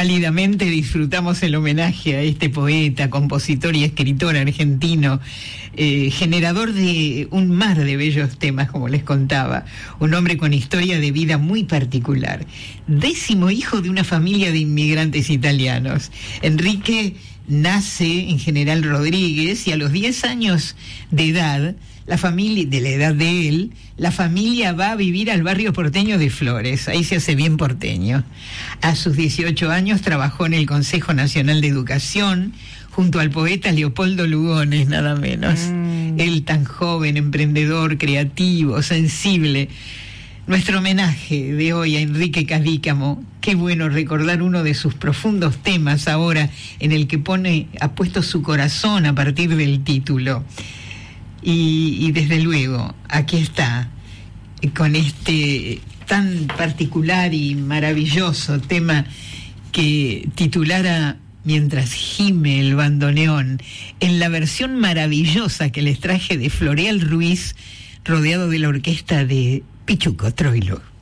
Cálidamente disfrutamos el homenaje a este poeta, compositor y escritor argentino, generador de un mar de bellos temas, como les contaba, un hombre con historia de vida muy particular, 10º hijo de una familia de inmigrantes italianos. Enrique nace en General Rodríguez y a los 10 años de edad, la edad de él, la familia va a vivir al barrio porteño de Flores. Ahí se hace bien porteño. A sus 18 años trabajó en el Consejo Nacional de Educación junto al poeta Leopoldo Lugones, nada menos. Él tan joven, emprendedor, creativo, sensible. Nuestro homenaje de hoy a Enrique Cadícamo. Qué bueno recordar uno de sus profundos temas ahora, en el que ha puesto su corazón a partir del título. Y desde luego, aquí está, con este tan particular y maravilloso tema que titulara Mientras gime el bandoneón, en la versión maravillosa que les traje de Floreal Ruiz, rodeado de la orquesta de Pichuco Troilo.